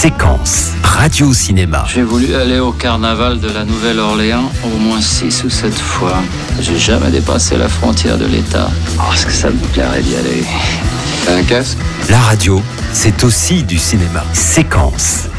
Séquence, radio-cinéma. J'ai voulu aller au carnaval de la Nouvelle-Orléans au moins 6 ou 7 fois. J'ai jamais dépassé la frontière de l'État. Oh, est-ce que ça me plairait d'y aller? T'as un casque? La radio, c'est aussi du cinéma. Séquence.